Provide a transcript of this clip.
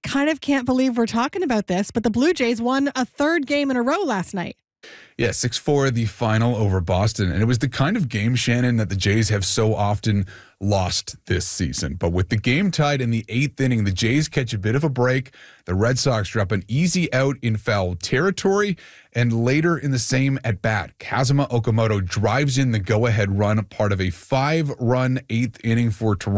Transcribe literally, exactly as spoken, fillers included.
kind of can't believe we're talking about this, but the Blue Jays won a third game in a row last night. Yeah, six four the final over Boston. And it was the kind of game, Shannon, that the Jays have so often lost this season. But with the game tied in the eighth inning, the Jays catch a bit of a break. The Red Sox drop an easy out in foul territory. And later in the same at-bat, Kazuma Okamoto drives in the go-ahead run, part of a five-run eighth inning for Toronto.